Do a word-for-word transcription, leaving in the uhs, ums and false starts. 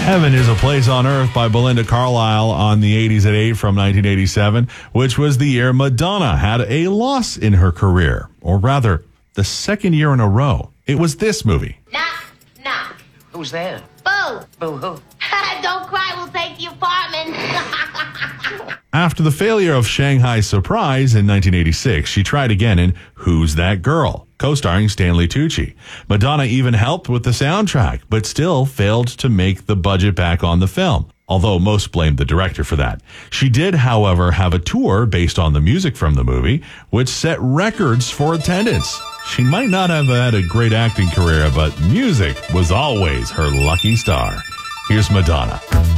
Heaven is a Place on Earth by Belinda Carlisle on the eighties at eight from nineteen eighty-seven, which was the year Madonna had a loss in her career, or rather, the second year in a row. It was this movie. Knock, knock. Who's there? Boo. Boo hoo. Don't cry, we'll take the apartment. After the failure of Shanghai Surprise in nineteen eighty-six, she tried again in Who's That Girl?, co-starring Stanley Tucci. Madonna even helped with the soundtrack, but still failed to make the budget back on the film, although most blamed the director for that. She did, however, have a tour based on the music from the movie, which set records for attendance. She might not have had a great acting career, but music was always her lucky star. Here's Madonna.